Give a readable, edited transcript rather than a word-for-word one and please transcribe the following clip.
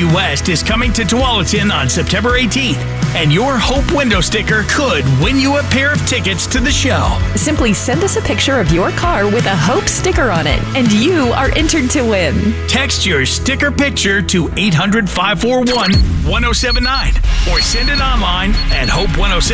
Energy West is coming to Tualatin on September 18th, and your Hope window sticker could win you a pair of tickets to the show. Simply send us a picture of your car with a Hope sticker on it, and you are entered to win. Text your sticker picture to 800-541-1079 or send it online at Hope 107.